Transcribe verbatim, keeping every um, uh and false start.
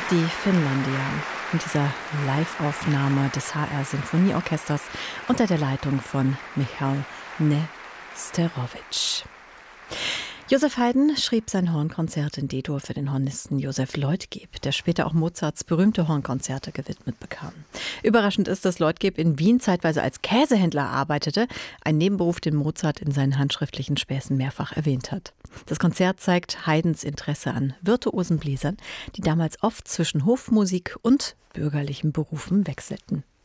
Die Finlandia in dieser Live-Aufnahme des H R-Sinfonieorchesters unter der Leitung von Michal Nesterovic. Joseph Haydn schrieb sein Hornkonzert in D-Dur für den Hornisten Joseph Leutgeb, der später auch Mozarts berühmte Hornkonzerte gewidmet bekam. Überraschend ist, dass Leutgeb in Wien zeitweise als Käsehändler arbeitete, ein Nebenberuf, den Mozart in seinen handschriftlichen Späßen mehrfach erwähnt hat. Das Konzert zeigt Haydns Interesse an virtuosen Bläsern, die damals oft zwischen Hofmusik und bürgerlichen Berufen wechselten.